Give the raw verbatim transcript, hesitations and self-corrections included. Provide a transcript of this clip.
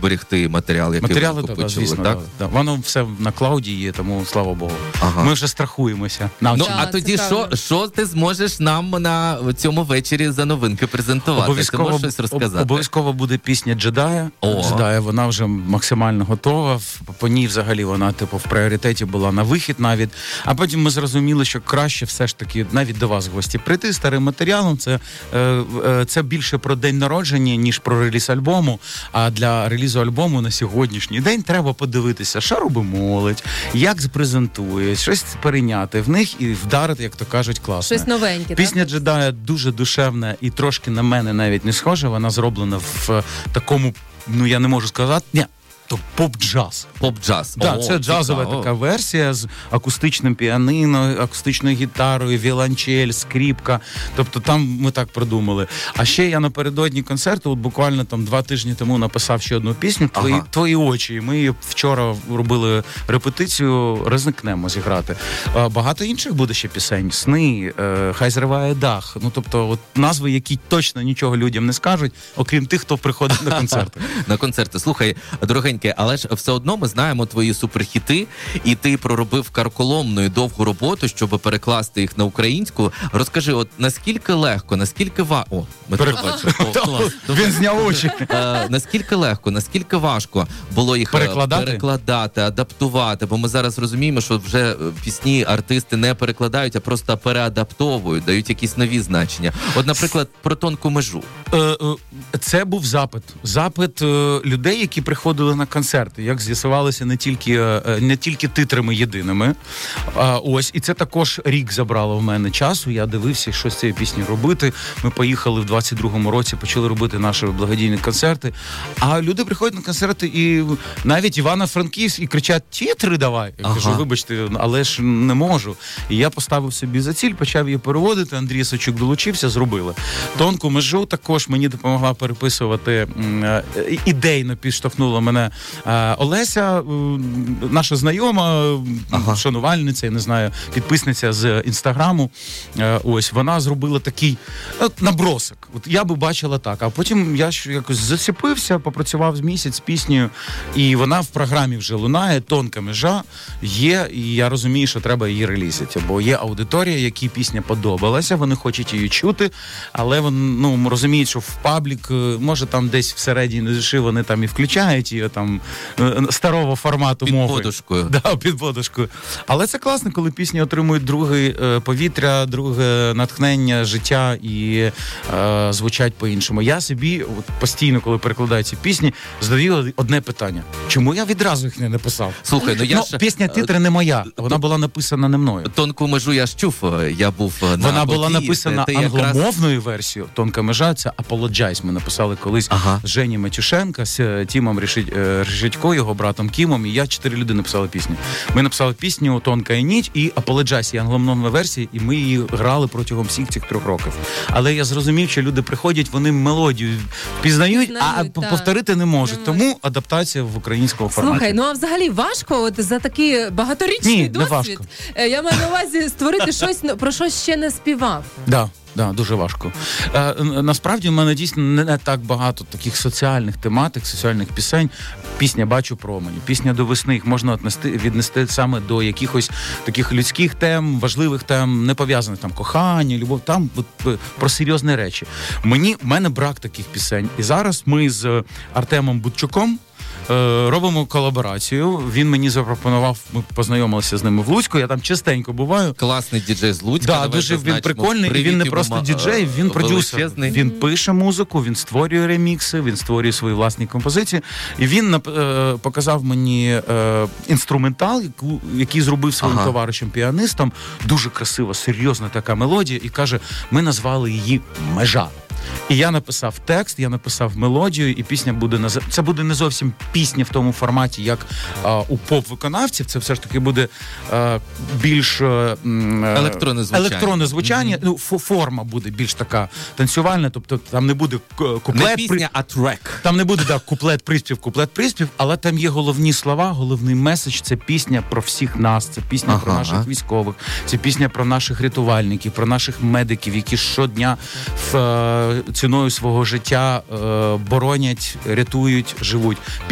зберегти матеріал, який Матеріали, ви так, накопичили, звісно, так? да, да. Воно все на клауді є, тому слава Богу. Ага. Ми вже страхуємося. Ну, Да, а це тоді що, правда. що ти зможеш нам на цьому вечорі за новинки презентувати? Обов'язково, ти можеш щось розказати? об- обов'язково буде пісня «Джедая». О. «Джедая», вона вже максимально готова. По ній взагалі вона типу в пріоритеті була на вихід навіть. А потім ми зрозуміли, що краще все ж таки навіть до вас в гості прийти старим матеріалом. Це, е, е, це більше про день народження, ніж про реліз альбому. А для релізу альбому на сьогоднішній день треба подивитися, що робить молодь, як презентує, щось перейняти в них і вдарити, як то кажуть, класно. Щось новеньке, Пісня так? «Джедая» дуже душевна і трошки на мене навіть не схожа. Вона зроблена в такому, ну я не можу сказати, ні, то поп-джаз. Поп-джаз. Да, О, це джазова цікаво. така версія з акустичним піанино, акустичною гітарою, віолончель, скріпка. Тобто там ми так придумали. А ще я напередодні концерту, от буквально там два тижні тому написав ще одну пісню «Твої, Ага. твої очі». І ми її вчора робили репетицію, ризикнемо зіграти. А багато інших буде ще пісень. «Сни», е, «Хай зриває дах». Ну, тобто от назви, які точно нічого людям не скажуть, окрім тих, хто приходить на концерти. На концерти. Слухай, дорогеньке, але ж все одно ми знаємо твої суперхіти, і ти проробив карколомну і довгу роботу, щоб перекласти їх на українську. Розкажи, от наскільки легко, наскільки ва... О, ми Пере- бачимо. О, клас. Він зняв очі. Е, наскільки легко, наскільки важко було їх е, Перекладати? перекладати, адаптувати, бо ми зараз розуміємо, що вже е, пісні артисти не перекладають, а просто переадаптовують, дають якісь нові значення. От, наприклад, про тонку межу. Е, е, Це був запит. Запит е, людей, які приходили на концерти. Як з'ясувалося, не тільки, е, не тільки титрами єдиними. А, ось, і це також рік забрало в мене часу. Я дивився, що з цією піснею робити. Ми поїхали в двадцять другому році, почали робити наші благодійні концерти. А люди приходять на концерти і навіть Івано-Франківськ і кричать: тітри давай. Я Ага. кажу, вибачте, але ж не можу. І я поставив собі за ціль, почав її переводити. Андрій Сачук долучився, зробили. Тонку межу також мені допомогла переписувати, м, е, ідейно підштовхнула мене е, Олеся, е, наша знайома, Ага. шанувальниця, я не знаю, підписниця з інстаграму. Е, ось вона зробила такий от, набросок. От я би бачила так. А потім я ж якось зацепився, попрацював з місяць з піснею, і вона в програмі вже лунає. Тонка межа є, і я розумію, що треба її релізити. Бо є аудиторія, якій пісня подобалася, вони хочуть її чути, але вони ну, розуміють, що в паблік, е, може там десь всередині душі вони там і включають її там е, старого формату Під мови. подушкою. Да, під подушкою. Але це класно, коли пісні отримують друге е, повітря, друге натхнення, життя і е, звучать по-іншому. Я собі от, постійно, коли перекладаю ці пісні, задаю одне питання. Чому я відразу їх не написав? Слухай, ну я Ну, ж... пісня титри не моя, вона була написана не мною. Тонку межу я ж чув, я був на Вона була події, написана де ти якраз- англомовною версією. Тонка межа це «Apologize». Ми написали колись Ага. з Жені Матюшенка, з е, Тімом Решить- е, Решетько, його братом Кімом, і я чотири людини написали пісню. Ми написали пісню «Тонка і ніч» і «Apologize» і англомовна версії, і ми її грали протягом всіх цих трьох років. Але я зрозумів, що люди приходять, вони мелодію впізнають, а Впізнають, так. повторити не можуть. Не Тому адаптація в українському форматі. Слухай, ну а взагалі важко от за такий багаторічний Ні, не досвід. важко. Е, Я маю на увазі створити щось, ну, про що ще не співав. Да. Да, дуже важко. Е, н- насправді в мене дійсно не, не так багато таких соціальних тематик, соціальних пісень. Пісня «Бачу промені», пісня «До весни», їх можна віднести, віднести саме до якихось таких людських тем, важливих тем, не пов'язаних там кохання, любов, там от, е, про серйозні речі. Мені, в мене брак таких пісень. І зараз ми з Артемом Будчуком Е, робимо колаборацію. Він мені запропонував, ми познайомилися з ними в Луцьку, я там частенько буваю. Класний діджей з Луцька. Да, давай дуже він зазначимо. прикольний, і Привіт він не йому, просто ма- діджей, він продюсер. величезний. Він пише музику, він створює ремікси, він створює свої власні композиції. І він нап- е, показав мені е, інструментал, яку, який зробив своїм Ага. товаришем-піанистом. Дуже красива, серйозна така мелодія. І каже, ми назвали її «Межа». І я написав текст, я написав мелодію, і пісня буде наз... Це буде не зовсім пісня в тому форматі, як а, у поп-виконавців. Це все ж таки буде а, більш а, м, а, Електронне звучання. електронне звучання. Mm-hmm. Ну, фо- форма буде більш така танцювальна, тобто там не буде к- куплет. Не пісня, а трек. Там не буде, так, куплет, приспів, куплет, приспів, але там є головні слова, головний меседж. Це пісня про всіх нас, це пісня Ага, про наших ага. військових, це пісня про наших рятувальників, про наших медиків, які щодня в, е, ціною свого життя е, боронять, рятують, живуть.